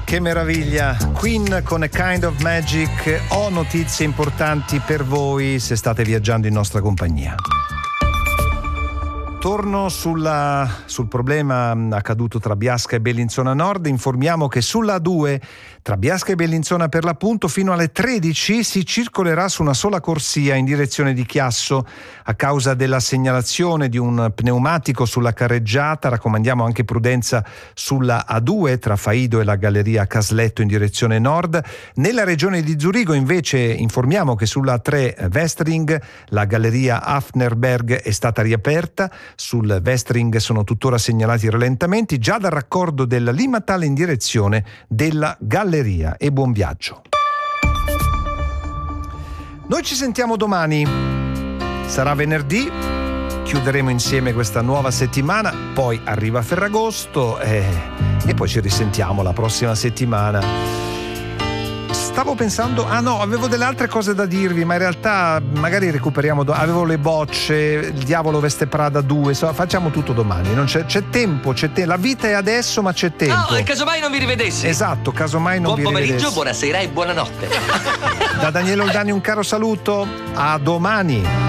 Che meraviglia, Queen con A Kind of Magic. Ho notizie importanti per voi se state viaggiando in nostra compagnia. Torno sul problema accaduto tra Biasca e Bellinzona Nord. Informiamo che sulla A2 tra Biasca e Bellinzona per l'appunto fino alle 13 si circolerà su una sola corsia in direzione di Chiasso a causa della segnalazione di un pneumatico sulla carreggiata. Raccomandiamo anche prudenza sulla A2 tra Faido e la galleria Casletto in direzione nord. Nella regione di Zurigo invece informiamo che sulla A3 Westring la galleria Hafnerberg è stata riaperta. Sul Westring sono tuttora segnalati rallentamenti già dal raccordo della Limatal in direzione della galleria. E buon viaggio. Noi ci sentiamo domani, sarà venerdì, chiuderemo insieme questa nuova settimana, poi arriva Ferragosto e poi ci risentiamo la prossima settimana. Stavo pensando, avevo delle altre cose da dirvi, ma in realtà magari recuperiamo, avevo le bocce, il diavolo veste Prada 2, facciamo tutto domani, non c'è tempo, la vita è adesso ma c'è tempo. E casomai non vi rivedessi. Esatto, casomai non vi rivedessi. Buon pomeriggio, buonasera e buonanotte. Da Daniele Oldani un caro saluto, a domani.